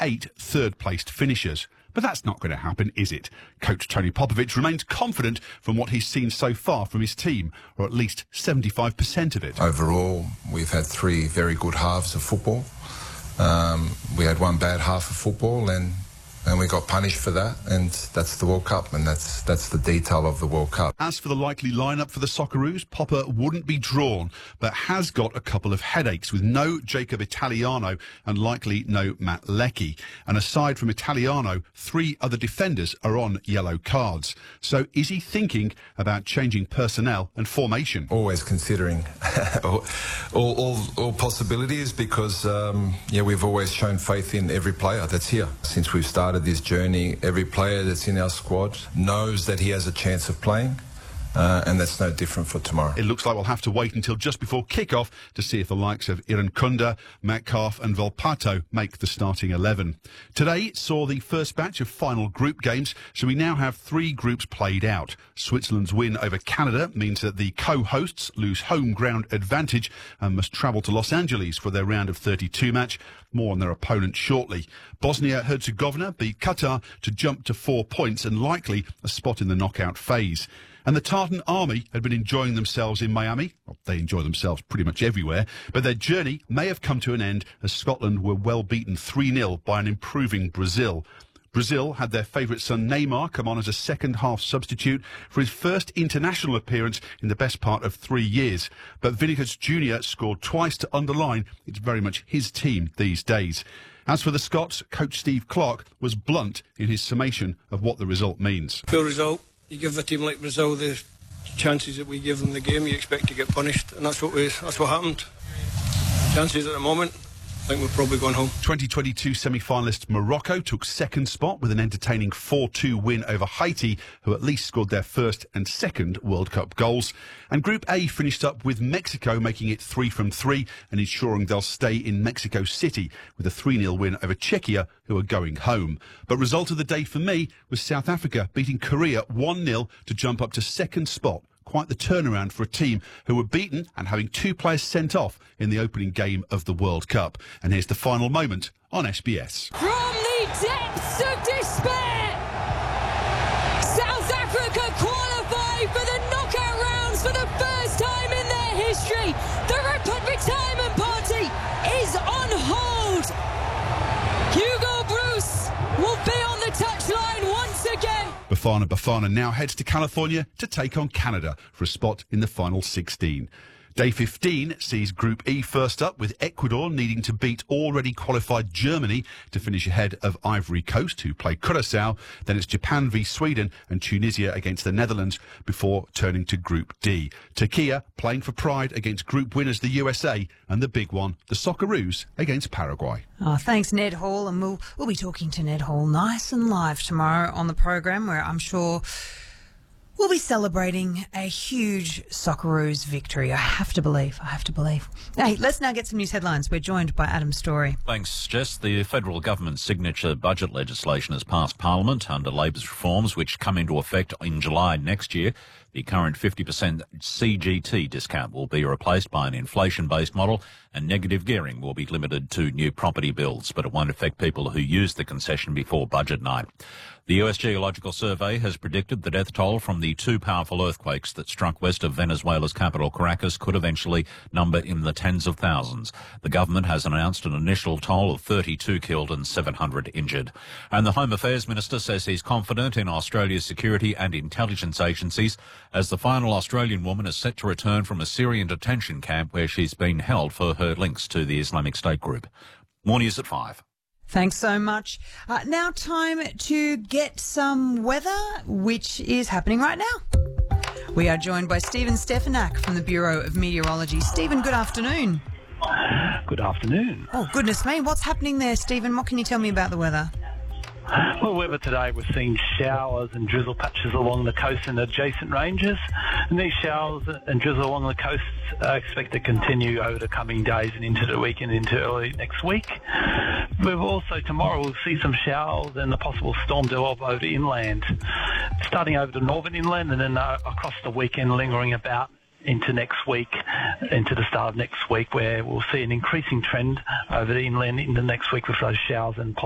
8 third-placed finishers. But that's not going to happen, is it? Coach Tony Popovic remains confident from what he's seen so far from his team, or at least 75% of it. Overall, we've had 3 very good halves of football. We had 1 bad half of football and we got punished for that, and that's the World Cup, and that's the detail of the World Cup. As for the likely lineup for the Socceroos, Popper wouldn't be drawn, but has got a couple of headaches with no Jacob Italiano and likely no Matt Leckie. And aside from Italiano, 3 other defenders are on yellow cards. So is he thinking about changing personnel and formation? Always considering all possibilities because, we've always shown faith in every player that's here. Since we've started this journey, every player that's in our squad knows that he has a chance of playing, and that's no different for tomorrow. It looks like we'll have to wait until just before kick-off to see if the likes of Irankunda, Metcalfe and Volpato make the starting 11. Today saw the first batch of final group games, so we now have 3 groups played out. Switzerland's win over Canada means that the co-hosts lose home ground advantage and must travel to Los Angeles for their round of 32 match. More on their opponent shortly. Bosnia-Herzegovina beat Qatar to jump to 4 points and likely a spot in the knockout phase. And the Tartan Army had been enjoying themselves in Miami. Well, they enjoy themselves pretty much everywhere, but their journey may have come to an end as Scotland were well beaten 3-0 by an improving Brazil. Brazil had their favourite son Neymar come on as a second-half substitute for his first international appearance in the best part of 3 years. But Vinicius Jr. scored twice to underline it's very much his team these days. As for the Scots, coach Steve Clarke was blunt in his summation of what the result means. Poor result. You give a team like Brazil the chances that we give them the game, you expect to get punished, and that's what happened. Chances at the moment, I think we're probably going home. 2022 semi-finalist Morocco took second spot with an entertaining 4-2 win over Haiti, who at least scored their first and second World Cup goals. And Group A finished up with Mexico making it 3 from 3 and ensuring they'll stay in Mexico City with a 3-0 win over Czechia, who are going home. But result of the day for me was South Africa beating Korea 1-0 to jump up to second spot. Quite the turnaround for a team who were beaten and having 2 players sent off in the opening game of the World Cup. And here's the final moment on SBS. From the depths of despair, South Africa qualify for the knockout rounds for the first time in their history. The Rupert Retirement Party is on hold. Hugo Bruce will be on the touchline once again. Bafana now heads to California to take on Canada for a spot in the final 16. Day 15 sees Group E first up, with Ecuador needing to beat already qualified Germany to finish ahead of Ivory Coast, who play Curaçao. Then it's Japan v Sweden and Tunisia against the Netherlands before turning to Group D. Turkey playing for pride against group winners the USA, and the big one, the Socceroos against Paraguay. Oh, thanks, Ned Hall, and we'll be talking to Ned Hall nice and live tomorrow on the program, where I'm sure we'll be celebrating a huge Socceroos victory. I have to believe. Hey, let's now get some news headlines. We're joined by Adam Story. Thanks, Jess. The federal government's signature budget legislation has passed Parliament under Labor's reforms, which come into effect in July next year. The current 50% CGT discount will be replaced by an inflation-based model, and negative gearing will be limited to new property builds, but it won't affect people who use the concession before budget night. The US Geological Survey has predicted the death toll from the 2 powerful earthquakes that struck west of Venezuela's capital, Caracas, could eventually number in the tens of thousands. The government has announced an initial toll of 32 killed and 700 injured. And the Home Affairs Minister says he's confident in Australia's security and intelligence agencies, as the final Australian woman is set to return from a Syrian detention camp where she's been held for her links to the Islamic State group. More news at 5. Thanks so much. Now time to get some weather, which is happening right now. We are joined by Stephen Stefanak from the Bureau of Meteorology. Stephen, good afternoon. Good afternoon. Oh, goodness me. What's happening there, Stephen? What can you tell me about the weather? Well, weather today, we're seeing showers and drizzle patches along the coast and adjacent ranges. And these showers and drizzle along the coast are expected to continue over the coming days and into the weekend, into early next week. We've also, tomorrow, we'll see some showers and a possible storm develop over inland, starting over the northern inland and then across the weekend, lingering about into next week, into the start of next week, where we'll see an increasing trend over the inland in the next week with those showers and